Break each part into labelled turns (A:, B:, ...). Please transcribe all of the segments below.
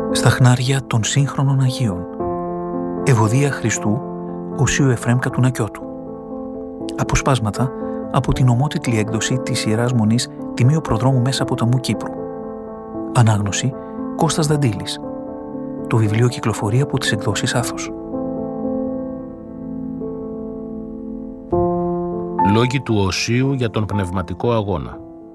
A: στα χνάρια των σύγχρονων Αγίων. Ευωδία Χριστού, Οσίου Εφραίμ Κατουνακιώτου. Αποσπάσματα από την ομότιτλη έκδοση της Ιεράς Μονής Τιμίου Προδρόμου Μέσα Ποταμού Κύπρου. Ανάγνωση Κώστας Δαντήλης. Το βιβλίο κυκλοφορεί από τις εκδόσεις Άθος.
B: Λόγοι του Οσίου για τον πνευματικό αγώνα.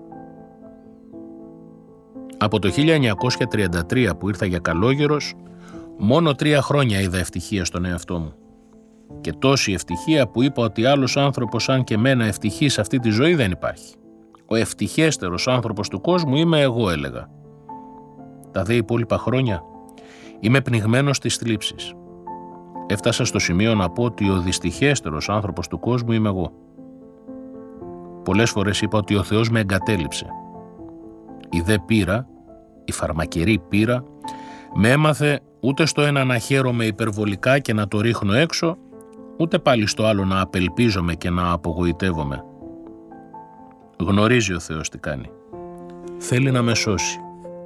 B: Από το 1933 που ήρθα για καλόγερος, μόνο 3 χρόνια είδα ευτυχία στον εαυτό μου. Και τόση ευτυχία που είπα ότι άλλος άνθρωπος σαν και εμένα ευτυχής σε αυτή τη ζωή δεν υπάρχει. Ο ευτυχέστερος άνθρωπος του κόσμου είμαι εγώ, έλεγα. Τα δε υπόλοιπα χρόνια είμαι πνιγμένος στις θλίψεις. Έφτασα στο σημείο να πω ότι ο δυστυχέστερος άνθρωπος του κόσμου είμαι εγώ. Πολλές φορές είπα ότι ο Θεός με εγκατέλειψε. Η δε πείρα, η φαρμακερή πείρα, με έμαθε ούτε στο ένα να χαίρομαι υπερβολικά και να το ρίχνω έξω, ούτε πάλι στο άλλο να απελπίζομαι και να απογοητεύομαι. Γνωρίζει ο Θεός τι κάνει. Θέλει να με σώσει.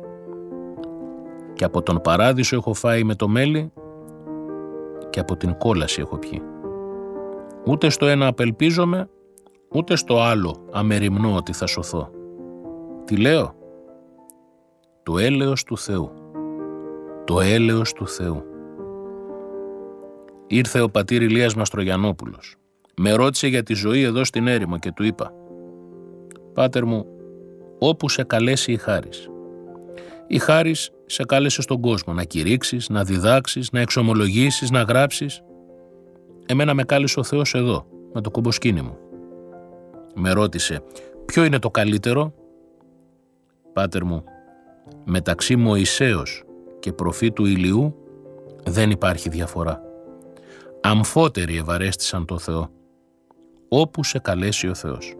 B: Και από τον παράδεισο έχω φάει με το μέλι και από την κόλαση έχω πιει. Ούτε στο ένα απελπίζομαι, ούτε στο άλλο αμεριμνώ ότι θα σωθώ. Τι λέω? Το έλεος του Θεού. Το έλεος του Θεού. Ήρθε ο πατήρ Ηλίας Μαστρογιαννόπουλος. Με ρώτησε για τη ζωή εδώ στην έρημο και του είπα: «Πάτερ μου, όπου σε καλέσει η χάρις. Η χάρις σε κάλεσε στον κόσμο να κηρύξεις, να διδάξεις, να εξομολογήσεις, να γράψεις. Εμένα με κάλεσε ο Θεός εδώ, με το κομποσκήνι μου». Με ρώτησε: «Ποιο είναι το καλύτερο?» «Πάτερ μου, μεταξύ Μωυσέως και προφήτου Ηλιού δεν υπάρχει διαφορά. Αμφότεροι ευαρέστησαν το Θεό. Όπου σε καλέσει ο Θεός».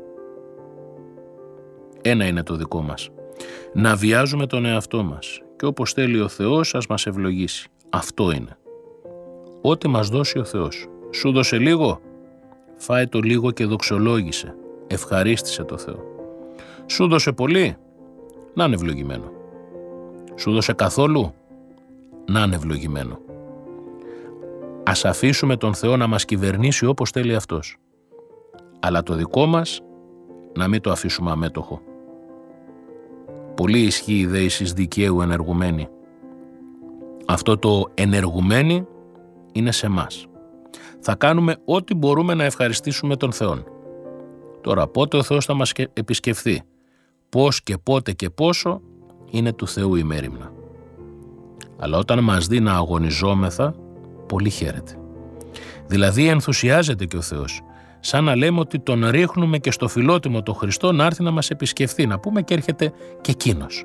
B: Ένα είναι το δικό μας. Να βιάζουμε τον εαυτό μας και όπως θέλει ο Θεός ας μας ευλογήσει. Αυτό είναι. Ό,τι μας δώσει ο Θεός. Σου δώσε λίγο, φάε το λίγο και δοξολόγησε. Ευχαρίστησε το Θεό. Σου δώσε πολύ, να είναι ευλογημένο. Σου δώσε καθόλου, να είναι ευλογημένο. Ας αφήσουμε τον Θεό να μας κυβερνήσει όπως θέλει Αυτός. Αλλά το δικό μας να μην το αφήσουμε αμέτωχο. Πολύ ισχύει η δέησης δικαίου ενεργουμένη. Αυτό το ενεργουμένη είναι σε μας. Θα κάνουμε ό,τι μπορούμε να ευχαριστήσουμε τον Θεό. Τώρα πότε ο Θεός θα μας επισκεφθεί, πώς και πότε και πόσο, είναι του Θεού η μέριμνα. Αλλά όταν μας δει να αγωνιζόμεθα, πολύ χαίρεται. Δηλαδή ενθουσιάζεται και ο Θεός, σαν να λέμε ότι τον ρίχνουμε και στο φιλότιμο το Χριστό να έρθει να μας επισκεφθεί, να πούμε και έρχεται και εκείνος.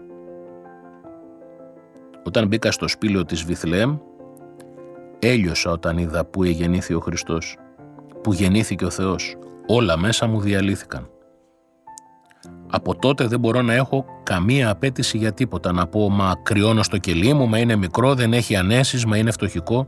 B: Όταν μπήκα στο σπήλαιο της Βιθλεέμ, έλειωσα όταν είδα που εγεννήθη ο Χριστός, που γεννήθηκε ο Θεός. Όλα μέσα μου διαλύθηκαν. Από τότε δεν μπορώ να έχω καμία απέτηση για τίποτα, να πω «μα κρυώνω στο κελί μου, μα είναι μικρό, δεν έχει ανέσεις, μα είναι φτωχικό».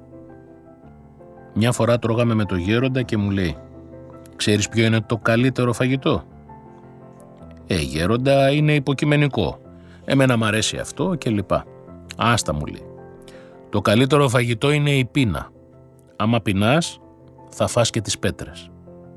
B: Μια φορά τρώγαμε με το γέροντα και μου λέει: «Ξέρεις ποιο είναι το καλύτερο φαγητό?» «Γέροντα, είναι υποκειμενικό. Εμένα μ' αρέσει αυτό και λοιπά». «Άστα», μου λέει. «Το καλύτερο φαγητό είναι η πείνα. Άμα πεινάς, θα φας και τις πέτρες».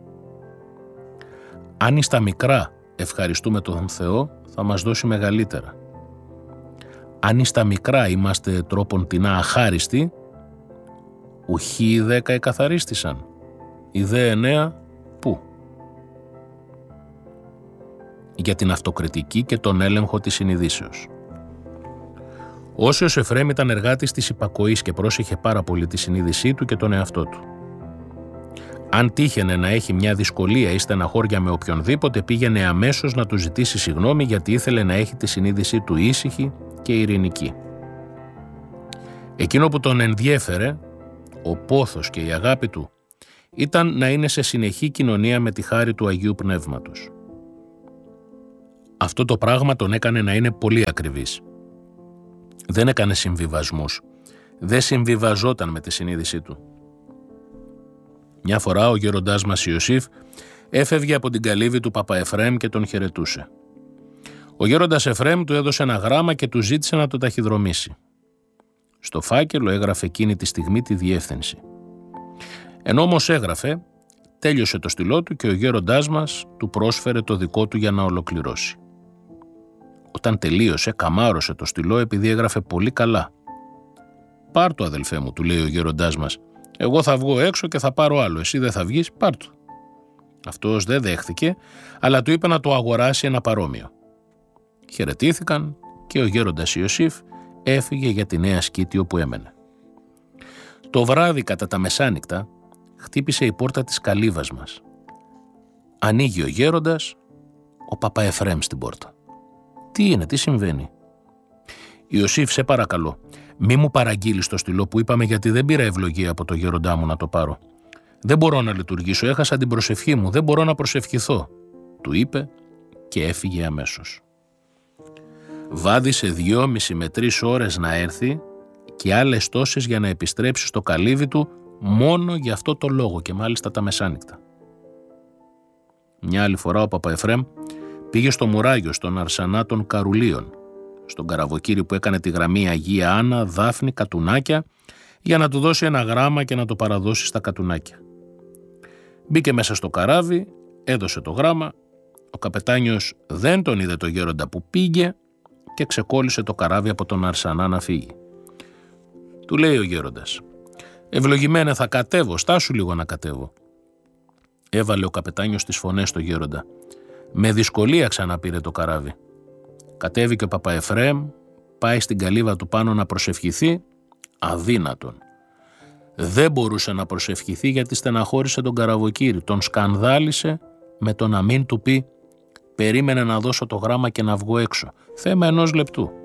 B: Αν στα μικρά ευχαριστούμε τον Θεό, θα μας δώσει μεγαλύτερα. Αν στα μικρά είμαστε τρόπον τεινά αχάριστοι, ουχή οι 10 εκαθαρίστησαν, οι δε 9 πού? Για την αυτοκριτική και τον έλεγχο της συνειδήσεως. Όσιος Εφραίμ ήταν εργάτης της υπακοής και πρόσεχε πάρα πολύ τη συνείδησή του και τον εαυτό του. Αν τύχαινε να έχει μια δυσκολία ή στεναχώρια με οποιονδήποτε, πήγαινε αμέσως να του ζητήσει συγγνώμη γιατί ήθελε να έχει τη συνείδησή του ήσυχη και ειρηνική. Εκείνο που τον ενδιέφερε, ο πόθος και η αγάπη του, ήταν να είναι σε συνεχή κοινωνία με τη χάρη του Αγίου Πνεύματος. Αυτό το πράγμα τον έκανε να είναι πολύ ακριβής. Δεν έκανε συμβιβασμούς. Δεν συμβιβαζόταν με τη συνείδησή του. Μια φορά ο γέροντάς μας Ιωσήφ έφευγε από την καλύβη του Παπα Εφραίμ και τον χαιρετούσε. Ο γέροντας Εφραίμ του έδωσε ένα γράμμα και του ζήτησε να το ταχυδρομήσει. Στο φάκελο έγραφε εκείνη τη στιγμή τη διεύθυνση. Ενώ όμως έγραφε, τέλειωσε το στυλό του και ο γέροντάς μας του πρόσφερε το δικό του για να ολοκληρώσει. Όταν τελείωσε, καμάρωσε το στυλό επειδή έγραφε πολύ καλά. «Πάρ' το, αδελφέ μου», του λέει ο γέροντάς μας. «Εγώ θα βγω έξω και θα πάρω άλλο. Εσύ δεν θα βγεις, πάρ' το». Αυτός δεν δέχθηκε, αλλά του είπε να το αγοράσει ένα παρόμοιο. Χαιρετήθηκαν και ο γέροντας Ιωσήφ έφυγε για τη νέα σκήτη όπου έμενε. Το βράδυ κατά τα μεσάνυχτα χτύπησε η πόρτα της καλύβας μας. Ανοίγει ο γέροντας, ο Παπα Εφραίμ στην πόρτα. «Τι είναι, τι συμβαίνει?» «Ιωσήφ, σε παρακαλώ, μη μου παραγγείλεις το στυλό που είπαμε, γιατί δεν πήρα ευλογία από το γέροντά μου να το πάρω. Δεν μπορώ να λειτουργήσω, έχασα την προσευχή μου, δεν μπορώ να προσευχηθώ», του είπε και έφυγε αμέσως. Βάδισε 2,5 με 3 ώρες να έρθει και άλλες τόσες για να επιστρέψει στο καλύβι του μόνο για αυτό το λόγο, και μάλιστα τα μεσάνυχτα. Μια άλλη φορά ο Παπα Εφραίμ πήγε στο Μουράγιο, στον Αρσανά των Καρουλίων, στον καραβοκύρη που έκανε τη γραμμή Αγία Άννα, Δάφνη, Κατουνάκια, για να του δώσει ένα γράμμα και να το παραδώσει στα κατουνάκια. Μπήκε μέσα στο καράβι, έδωσε το γράμμα, ο καπετάνιος δεν τον είδε το γέροντα που πήγε και ξεκόλλησε το καράβι από τον Αρσανά να φύγει. Του λέει ο γέροντας: «Ευλογημένε, θα κατέβω, στάσου λίγο να κατέβω». Έβαλε ο καπετάνιος τις φωνές στο γέροντα. Με δυσκολία ξαναπήρε το καράβι. Κατέβηκε ο Παπα Εφραίμ, πάει στην καλύβα του πάνω να προσευχηθεί, αδύνατον. Δεν μπορούσε να προσευχηθεί γιατί στεναχώρησε τον καραβοκύρη, τον σκανδάλισε με το να μην του πει «Περίμενε να δώσω το γράμμα και να βγω έξω. Θέμα 1 λεπτού».